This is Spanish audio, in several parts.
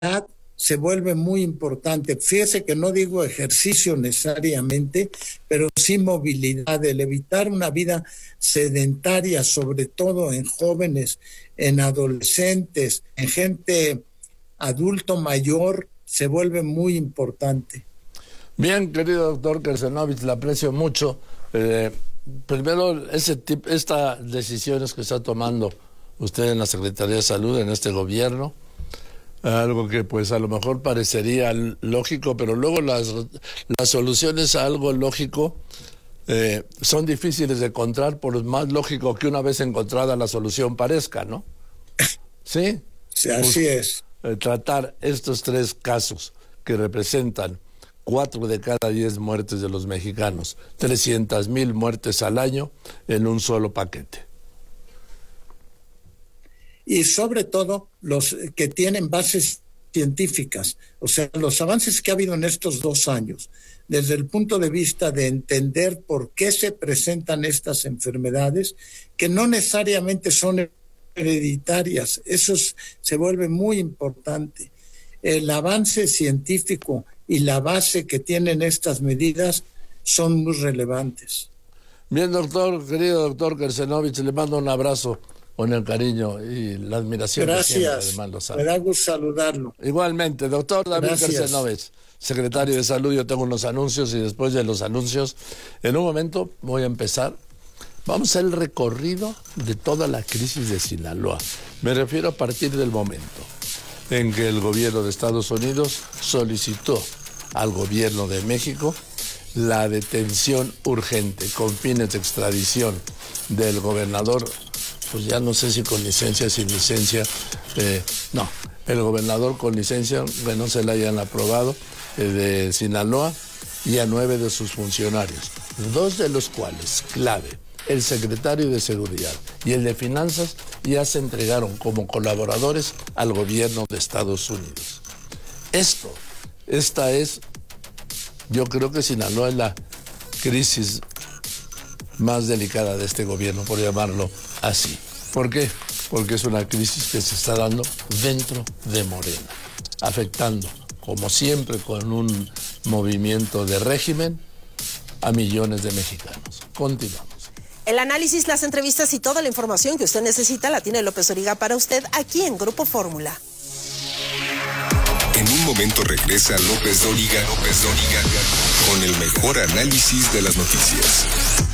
se vuelve muy importante. Fíjese que no digo ejercicio necesariamente, pero sí movilidad, el evitar una vida sedentaria, sobre todo en jóvenes, en adolescentes, en gente adulto mayor, se vuelve muy importante. Bien, querido doctor Kersenovich, le aprecio mucho. Primero, estas decisiones que está tomando usted en la Secretaría de Salud, en este gobierno, algo que pues a lo mejor parecería lógico, pero luego las soluciones a algo lógico son difíciles de encontrar, por más lógico que una vez encontrada la solución parezca, ¿no? ¿Sí? Sí, así es. Tratar estos 3 casos que representan 4 de cada 10 muertes de los mexicanos, 300,000 muertes al año en un solo paquete. Y sobre todo los que tienen bases científicas, o sea, los avances que ha habido en estos 2 años, desde el punto de vista de entender por qué se presentan estas enfermedades, que no necesariamente son hereditarias, eso se vuelve muy importante. El avance científico y la base que tienen estas medidas son muy relevantes. Bien, doctor, querido doctor Kersenovich, le mando un abrazo con el cariño y la admiración. Gracias, me da gusto saludarlo. Igualmente, doctor David Kersenovich, secretario de Salud. Yo tengo unos anuncios y después de los anuncios, en un momento voy a empezar. Vamos a hacer el recorrido de toda la crisis de Sinaloa. Me refiero a partir del momento en que el gobierno de Estados Unidos solicitó al gobierno de México la detención urgente con fines de extradición del gobernador, pues ya no sé si con licencia, sin licencia, no, el gobernador con licencia, que no se la hayan aprobado, de Sinaloa, y a 9 de sus funcionarios, 2 de los cuales, clave, el secretario de Seguridad y el de Finanzas, ya se entregaron como colaboradores al gobierno de Estados Unidos. Esta es, yo creo que Sinaloa es la crisis más delicada de este gobierno, por llamarlo así. ¿Por qué? Porque es una crisis que se está dando dentro de Morena, afectando, como siempre, con un movimiento de régimen, a millones de mexicanos. Continuamos. El análisis, las entrevistas y toda la información que usted necesita la tiene López Dóriga para usted aquí en Grupo Fórmula. En un momento regresa López Dóriga con el mejor análisis de las noticias.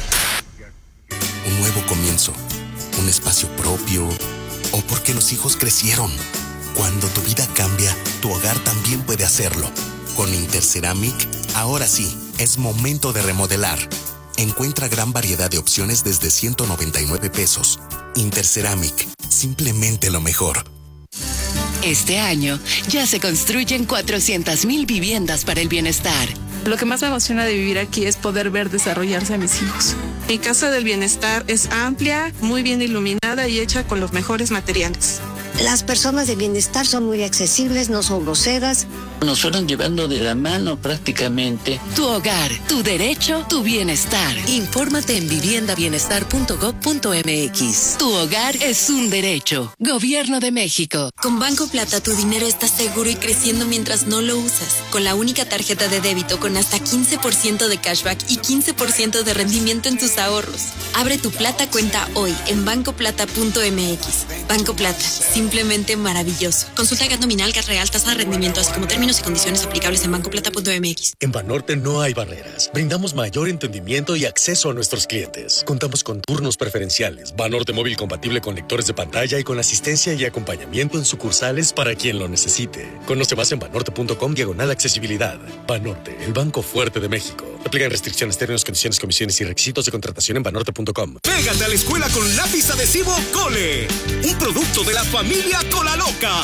Un nuevo comienzo, un espacio propio, o porque los hijos crecieron. Cuando tu vida cambia, tu hogar también puede hacerlo. Con Interceramic, ahora sí, es momento de remodelar. Encuentra gran variedad de opciones desde 199 pesos. Interceramic, simplemente lo mejor. Este año ya se construyen 400,000 viviendas para el bienestar. Lo que más me emociona de vivir aquí es poder ver desarrollarse a mis hijos. Mi casa del bienestar es amplia, muy bien iluminada y hecha con los mejores materiales. Las personas de bienestar son muy accesibles, no son groseras. Nos fueron llevando de la mano prácticamente. Tu hogar, tu derecho, tu bienestar. Infórmate en viviendabienestar.gov.mx. Tu hogar es un derecho. Gobierno de México. Con Banco Plata tu dinero está seguro y creciendo mientras no lo usas. Con la única tarjeta de débito con hasta 15% de cashback y 15% de rendimiento en tus ahorros. Abre tu Plata cuenta hoy en bancoplata.mx. Banco Plata, simplemente maravilloso. Consulta GAT nominal, GAT real, tasa de rendimiento, así como términos y condiciones aplicables en bancoplata.mx. En Banorte no hay barreras. Brindamos mayor entendimiento y acceso a nuestros clientes. Contamos con turnos preferenciales, Banorte móvil compatible con lectores de pantalla y con asistencia y acompañamiento en sucursales para quien lo necesite. Conoce más en banorte.com/accesibilidad. Banorte, el banco fuerte de México. Aplican restricciones, términos, condiciones, comisiones y requisitos de contratación en banorte.com. Pégate a la escuela con lápiz adhesivo Cole, un producto de la familia Cola Loca.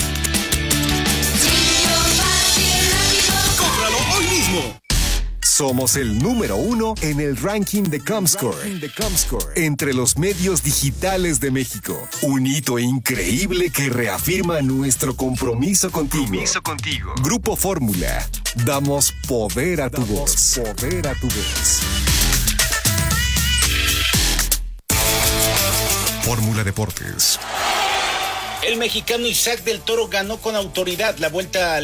¡Cómpralo hoy mismo! Somos el número 1 en el ranking de Comscore entre los medios digitales de México. Un hito increíble que reafirma nuestro compromiso contigo. Grupo Fórmula. Damos poder a tu voz. Fórmula Deportes. El mexicano Isaac del Toro ganó con autoridad la Vuelta